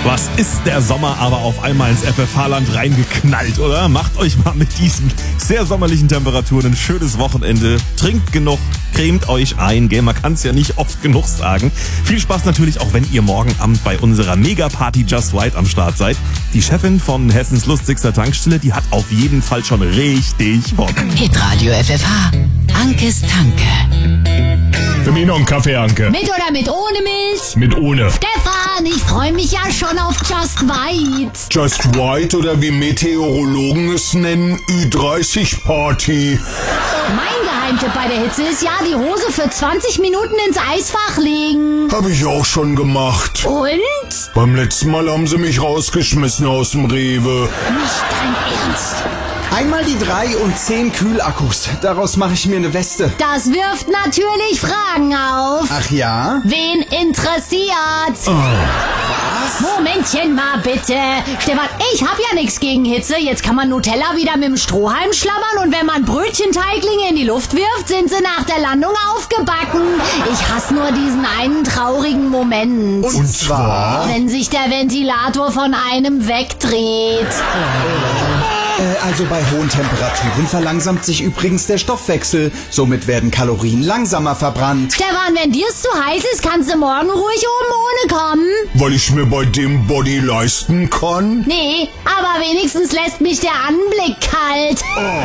Was ist der Sommer aber auf einmal ins FFH-Land reingeknallt, oder? Macht euch mal mit diesen sehr sommerlichen Temperaturen ein schönes Wochenende. Trinkt genug, cremt euch ein, gell? Man kann es ja nicht oft genug sagen. Viel Spaß natürlich auch, wenn ihr morgen Abend bei unserer Mega-Party Just White am Start seid. Die Chefin von Hessens lustigster Tankstelle, die hat auf jeden Fall schon richtig Bock. Hitradio FFH, Ankes Tanke. Für mich noch einen Kaffee, Anke. Mit oder mit ohne Milch? Mit ohne. Stefan, ich freue mich ja schon auf Just White. Just White oder wie Meteorologen es nennen, Ü30-Party. Mein Geheimtipp bei der Hitze ist ja, die Hose für 20 Minuten ins Eisfach legen. Hab ich auch schon gemacht. Und? Beim letzten Mal haben sie mich rausgeschmissen aus dem Rewe. Nicht dein Ernst? Einmal die 3 und 10 Kühlakkus. Daraus mache ich mir eine Weste. Das wirft natürlich Fragen auf. Ach ja? Wen interessiert? Was? Momentchen mal bitte. Stefan, ich hab ja nichts gegen Hitze. Jetzt kann man Nutella wieder mit dem Strohhalm schlabbern und wenn man Brötchenteiglinge in die Luft wirft, sind sie nach der Landung aufgebacken. Ich hasse nur diesen einen traurigen Moment. Und zwar? Wenn sich der Ventilator von einem wegdreht. Also bei hohen Temperaturen verlangsamt sich übrigens der Stoffwechsel. Somit werden Kalorien langsamer verbrannt. Stefan, wenn dir's zu heiß ist, kannst du morgen ruhig oben ohne kommen. Weil ich mir bei dem Body leisten kann? Nee, aber wenigstens lässt mich der Anblick kalt.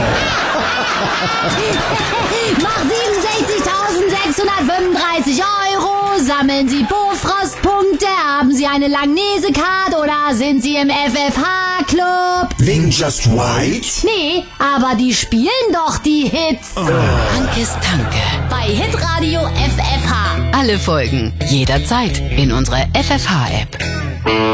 Nach 67.635 € sammeln Sie Bofrost-Punkte. Haben Sie eine Langnese-Card oder sind Sie im FFH-Club? Wegen Just White? Nee, aber die spielen doch die Hits. Ankes Tanke. Bei Hitradio FFH. Alle Folgen jederzeit in unserer FFH-App.